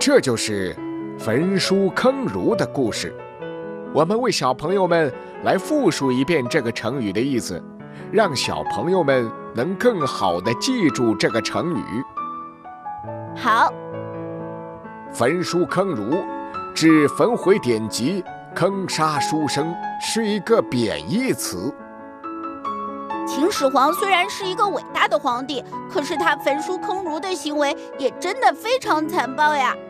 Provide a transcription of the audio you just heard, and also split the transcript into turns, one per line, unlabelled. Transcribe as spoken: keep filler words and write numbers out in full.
这就是焚书坑儒的故事。我们为小朋友们来复述一遍这个成语的意思，让小朋友们能更好地记住这个成语。
好，
焚书坑儒指焚毁典籍、坑杀书生，是一个贬义词。
秦始皇虽然是一个伟大的皇帝，可是他焚书坑儒的行为也真的非常残暴呀。